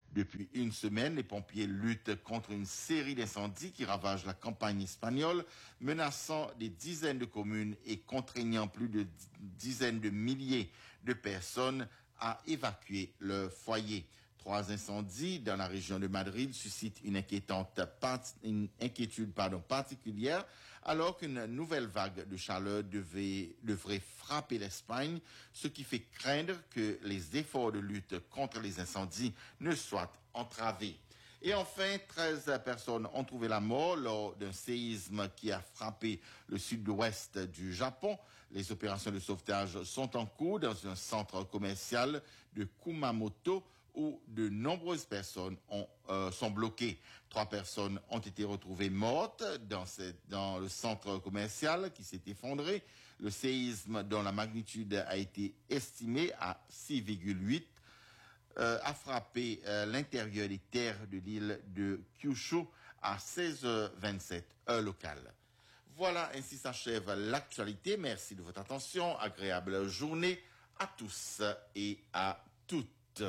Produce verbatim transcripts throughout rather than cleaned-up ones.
Depuis une semaine, les pompiers luttent contre une série d'incendies qui ravagent la campagne espagnole, menaçant des dizaines de communes et contraignant plus de dizaines de milliers de personnes à évacuer leur foyer. Trois incendies dans la région de Madrid suscitent une, inquiétante, une inquiétude pardon, particulière, alors qu'une nouvelle vague de chaleur devait, devrait frapper l'Espagne, ce qui fait craindre que les efforts de lutte contre les incendies ne soient entravés. Et enfin, treize personnes ont trouvé la mort lors d'un séisme qui a frappé le sud-ouest du Japon. Les opérations de sauvetage sont en cours dans un centre commercial de Kumamoto, où de nombreuses personnes ont, euh, sont bloquées. Trois personnes ont été retrouvées mortes dans, cette, dans le centre commercial qui s'est effondré. Le séisme dont la magnitude a été estimée à six virgule huit euh, a frappé euh, l'intérieur des terres de l'île de Kyushu à seize heures vingt-sept, heure locale. Voilà, ainsi s'achève l'actualité. Merci de votre attention. Agréable journée à tous et à toutes.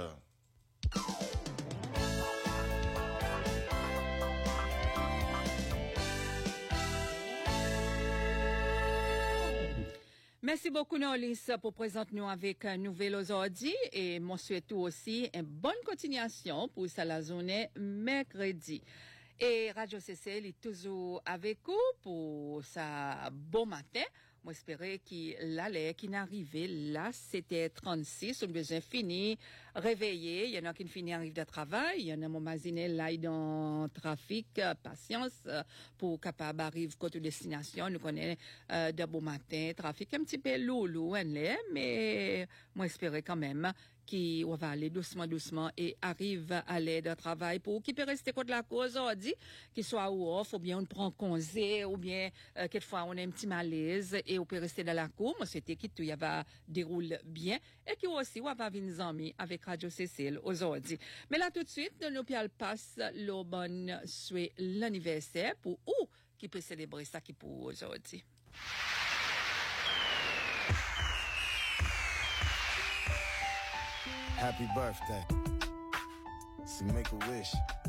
Merci beaucoup, Norlis, pour présenter nous avec un nouvel aujourd'hui et moi souhaite aussi une bonne continuation pour la journée mercredi. Et Radio C C L est toujours avec vous pour sa bon matin. Moi, espérais qu'il allait, qu'il n'arrivait là, c'était trente-six, on besoin fini, réveillé. Il y en a qui fini arrive de travail. Il y en a mon masiné là, dans trafic, patience, pour capable arriver côté destination. Nous connaissons, euh, de bon matin, trafic un petit peu loulou, hein, mais moi, espérais quand même qui on va aller doucement doucement et arrive à l'aide de travail pour qui peut rester contre la cause aujourd'hui, qu'il soit off ou bien on prend congé ou bien euh, quelquefois on a un petit malaise et on peut rester dans la cour. Moi c'était qui tout y va déroule bien et qui aussi on va venir amis avec Radio C C L aujourd'hui. Mais là tout de suite nous puis passe le bon souhait l'anniversaire pour ou qui peut célébrer ça qui pour aujourd'hui. Happy birthday. So make a wish.